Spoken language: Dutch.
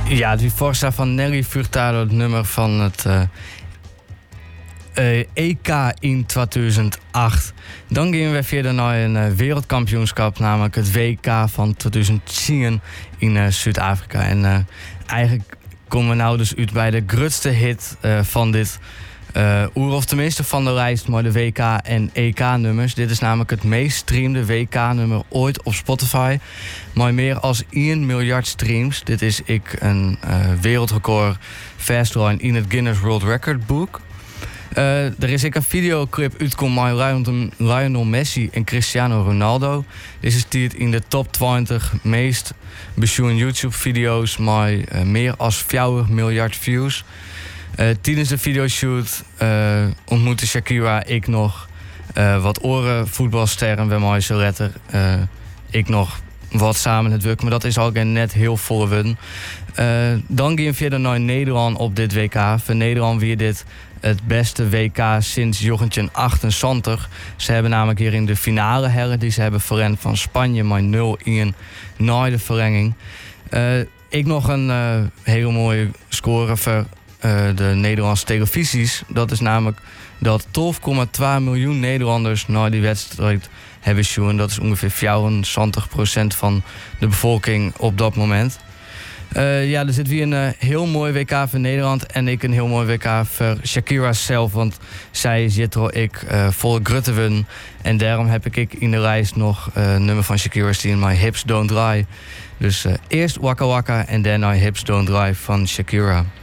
Ja, die Forza van Nelly Furtado, het nummer van het EK in 2008. Dan gingen we verder naar een wereldkampioenschap, namelijk het WK van 2010 in Zuid-Afrika. En eigenlijk komen we nou dus uit bij de grootste hit van dit of tenminste van de lijst, maar de WK en EK-nummers. Dit is namelijk het meest streamde WK-nummer ooit op Spotify. Maar meer als 1 miljard streams. Dit is een wereldrecord vastline in het Guinness World Record boek. Er is een videoclip uitgekomen met Lionel Messi en Cristiano Ronaldo. Dit is die in de top 20 meest bezochte YouTube-video's met meer dan 4 miljard views. Tijdens de videoshoot ontmoette Shakira ik nog wat voetbalsterren bij mij zo letter. Ik nog wat samen het werk, maar dat is al net heel volle win. Dan gaan we verder naar Nederland op dit WK. Voor Nederland weer dit het beste WK sinds 1978. Ze hebben namelijk hier in de finale herren die ze hebben verrend van Spanje met 0-1 na de verlenging. Ik nog een hele mooie score voor de Nederlandse televisies. Dat is namelijk dat 12,2 miljoen Nederlanders naar die wedstrijd hebben gezien. Dat is ongeveer 74% van de bevolking op dat moment. Er zit weer een heel mooi WK voor Nederland en ik een heel mooi WK voor Shakira zelf, want zij zit er vol grutte win. En daarom heb ik in de lijst nog een nummer van Shakira die in My Hips Don't Lie. Dus eerst Waka Waka en daarna Hips Don't Lie van Shakira.